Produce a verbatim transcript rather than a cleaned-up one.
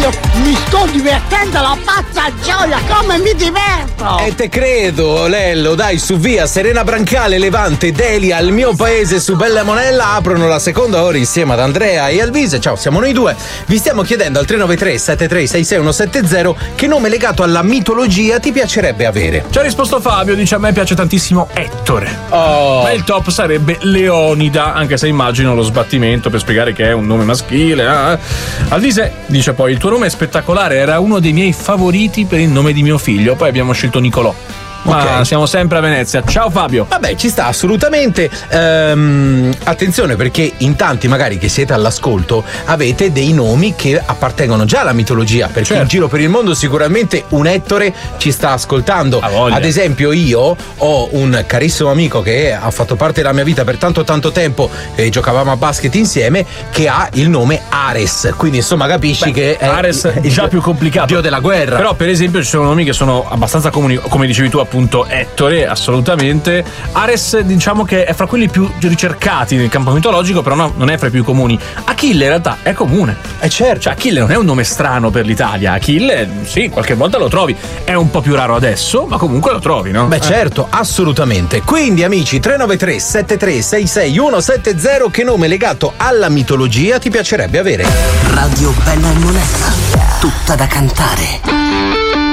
Io mi sto divertendo alla pazza gioia, come mi diverto! E te credo, Lello, dai, su via, Serena Brancale, Levante, Delia, al mio paese su Bella Monella aprono la seconda ora insieme ad Andrea e Alvise. Ciao, siamo noi due. Vi stiamo chiedendo al tre nove tre sette tre sei sei uno sette zero che nome legato alla mitologia ti piacerebbe avere. Ci ha risposto Fabio, dice: a me piace tantissimo Ettore. Oh. Ma il top sarebbe Leonida, anche se immagino lo sbattimento per spiegare che è un nome maschile. Eh? Alvise dice poi: il tuo nome è spettacolare, era uno dei miei favoriti per il nome di mio figlio. Poi abbiamo scelto Nicolò. Ma okay. Siamo sempre a Venezia. Ciao Fabio. Vabbè, ci sta assolutamente. Ehm, attenzione, perché in tanti magari che siete all'ascolto avete dei nomi che appartengono già alla mitologia, perché certo. In giro per il mondo sicuramente un Ettore ci sta ascoltando. Ad esempio io ho un carissimo amico che ha fatto parte della mia vita per tanto tanto tempo e giocavamo a basket insieme, che ha il nome Ares, quindi insomma capisci Beh, che è Ares è già più complicato, dio della guerra. Però per esempio ci sono nomi che sono abbastanza comuni, come dicevi tu appunto Ettore, assolutamente. Ares diciamo che è fra quelli più ricercati nel campo mitologico, però no, non è fra i più comuni. Achille in realtà è comune. Eh certo. Cioè Achille non è un nome strano per l'Italia. Achille sì, qualche volta lo trovi. È un po' più raro adesso, ma comunque lo trovi, no? Beh eh. certo, assolutamente. Quindi amici, tre nove tre sette tre sei sei uno sette zero, che nome legato alla mitologia ti piacerebbe avere? Radio Bella e Monella, tutta da cantare.